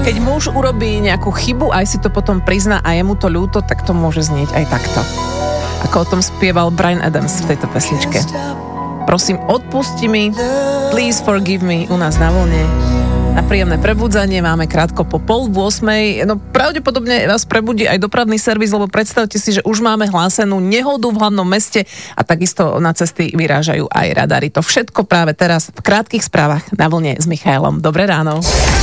Keď muž urobí nejakú chybu, aj si to potom prizná a je mu to ľúto, tak to môže znieť aj takto. Ako o tom spieval Bryan Adams v tejto pesničke. Prosím, odpusti mi, please forgive me, u nás na vlne. Na príjemné prebudzanie máme krátko po 7:30. No pravdepodobne vás prebudí aj dopravný servis, lebo predstavte si, že už máme hlásenú nehodu v hlavnom meste a takisto na cesty vyrážajú aj radary. To všetko práve teraz v krátkych správach na vlne s Michaelom. Dobré ráno.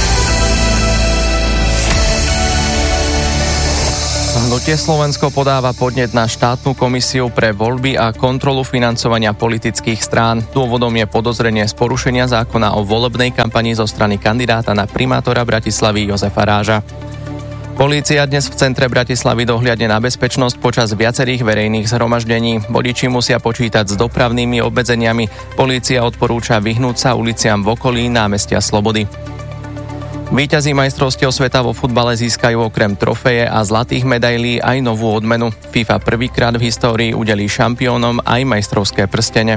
Hnutie Slovensko podáva podnet na štátnu komisiu pre voľby a kontrolu financovania politických strán. Dôvodom je podozrenie z porušenia zákona o volebnej kampani zo strany kandidáta na primátora Bratislavy Jozefa Ráža. Polícia dnes v centre Bratislavy dohliadne na bezpečnosť počas viacerých verejných zhromaždení. Vodiči musia počítať s dopravnými obmedzeniami. Polícia odporúča vyhnúť sa uliciam v okolí námestia Slobody. Víťazi majstrovstiev sveta vo futbale získajú okrem trofeje a zlatých medailí aj novú odmenu. FIFA prvýkrát v histórii udelí šampiónom aj majstrovské prstene.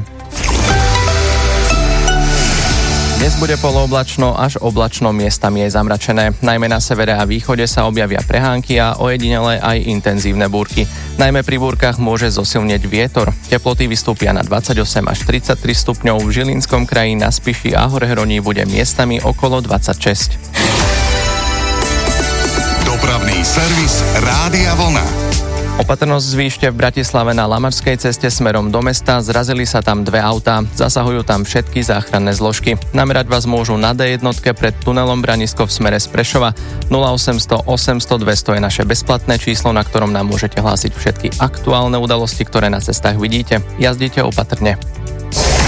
Dnes bude polooblačno až oblačno, miestami je zamračené. Najmä na severe a východe sa objavia prehánky a ojedinele aj intenzívne búrky. Najmä pri búrkach môže zosilnieť vietor. Teploty vystúpia na 28 až 33 stupňov, v Žilinskom kraji, na Spiši a Horehroní bude miestami okolo 26. Dopravný servis Rádia Vlna. Opatrnosť zvýšte v Bratislave na Lamačskej ceste smerom do mesta, zrazili sa tam dve autá, zasahujú tam všetky záchranné zložky. Namerať vás môžu na D1 pred tunelom Branisko v smere z Prešova. 0800 800 200 je naše bezplatné číslo, na ktorom nám môžete hlásiť všetky aktuálne udalosti, ktoré na cestách vidíte. Jazdite opatrne.